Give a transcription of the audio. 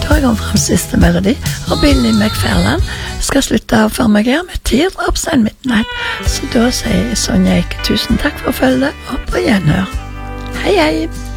Da har jeg kommet frem siste melodi, og Billy McFarlane skal slutte før meg her med Teardrops and Midnight. Så da sier Sonja Eike tusen takk for følget, og på gjenhør. Hei, hei!